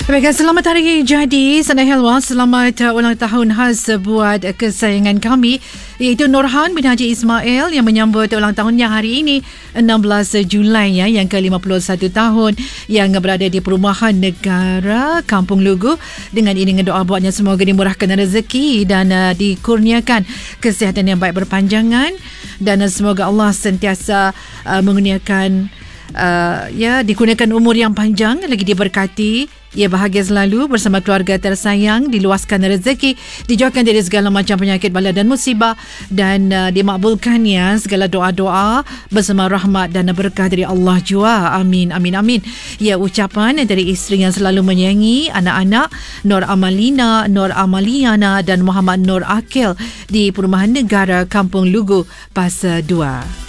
Baiklah, selamat hari jadi Sana Helwa. Selamat ulang tahun khas buat kesayangan kami, iaitu Nurhan bin Haji Ismail yang menyambut ulang tahunnya hari ini 16 Julai yang ke-51 tahun, yang berada di Perumahan Negara Kampung Lugu. Dengan iringan doa buatnya semoga dimurahkan rezeki dan dikurniakan kesihatan yang baik berpanjangan, dan semoga Allah sentiasa mengurniakan dikurniakan umur yang panjang, lagi diberkati, ia bahagia selalu bersama keluarga tersayang, diluaskan rezeki, dijauhkan dari segala macam penyakit, bala dan musibah, dan dimakbulkan segala doa-doa bersama rahmat dan berkah dari Allah jua. Amin, amin, amin. Ucapan dari isteri yang selalu menyayangi anak-anak, Nur Amalina, Nur Amaliana dan Muhammad Nur Akil di Perumahan Negara Kampung Lugu, Pas 2.